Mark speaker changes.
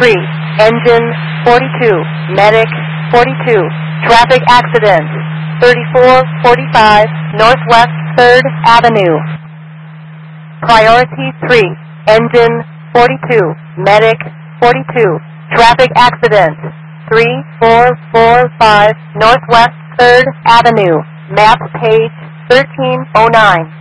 Speaker 1: 3, engine 42, medic 42, traffic accident 3445 Northwest 3rd Avenue. Priority 3, engine 42, medic 42, traffic accident 3445 Northwest 3rd Avenue. Map page 1309.